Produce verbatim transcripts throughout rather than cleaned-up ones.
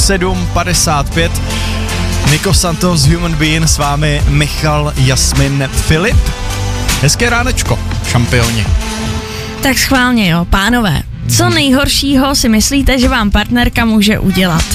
sedm padesát pět. Nico Santos, Human Being, s vámi Michal, Jasmin, Filip. Hezké ránečko, šampioni. Tak schválně jo, pánové. Co nejhoršího si myslíte, že vám partnerka může udělat?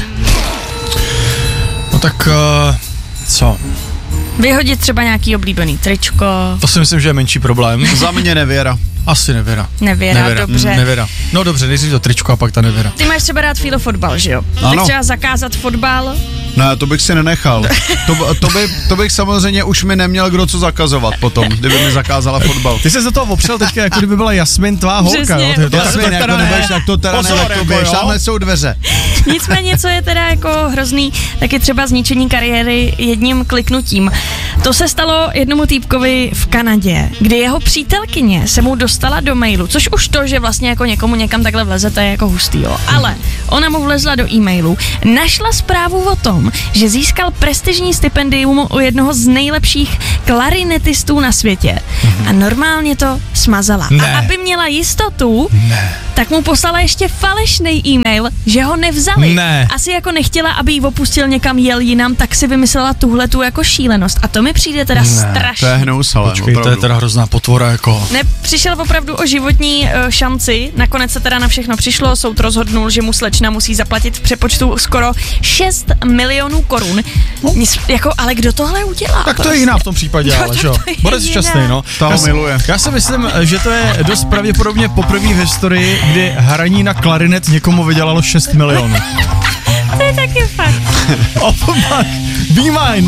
No tak, uh, co? Vyhodit třeba nějaký oblíbený tričko. To si myslím, že je menší problém. Za mě nevěra. Asi nevěra. Nevěra, nevěra. dobře. Mm, nevěra. No dobře, nejdřív to tričko a pak ta nevěra. Ty máš třeba rád fotbal, že jo? Ano. Tak třeba zakázat fotbal. Ne, to bych si nenechal. To, to, by, to bych samozřejmě už mi neměl kdo co zakazovat potom, kdyby mi zakázala fotbal. Ty jsi za toho opřel teďka, jako kdyby byla Jasmin tvá holka. Přesně, Jo? To, to, Jasmin, to, jako nebudeš, tak to teda Pozor, ne, tak to jako běž, jo. tamhle jsou dveře. Nicméně, co je teda jako hrozný, tak je třeba zničení kariéry jedním kliknutím. To se stalo jednomu týpkovi v Kanadě, kdy jeho přítelkyně se mu dostala do mailu, což už to, že vlastně jako někomu někam takhle vlezete, je jako hustý, jo. Ale ona mu vlezla do e-mailu, našla zprávu o tom, že získal prestižní stipendium u jednoho z nejlepších klarinetistů na světě. A normálně to smazala. Ne. A aby měla jistotu, Ne. tak mu poslala ještě falešný e-mail, že ho nevzali. Ne. Asi jako nechtěla, aby ji opustil někam, jel jinam, tak si vymyslela tuhletu jako šílenost. A to mi přijde teda Ne, strašně. To je hnus, ale Počkej, opravdu. to je teda hrozná potvora, jako. Ne, přišel opravdu o životní uh, šanci, nakonec se teda na všechno přišlo, soud rozhodnul, že mu slečna musí zaplatit v přepočtu skoro šest milionů korun. Nic, jako, ale kdo tohle udělá? Tak to je jiná v tom případě, No, ale tak že jo. to je Bude si jiná. šťastný, no. Ta Já ho si- miluje. Já si myslím, že to je dost pravděpodobně poprvé v historii, kdy hraní na klarinet někomu vydělalo šest milionů. To je taky fakt. Opak, Be Mine.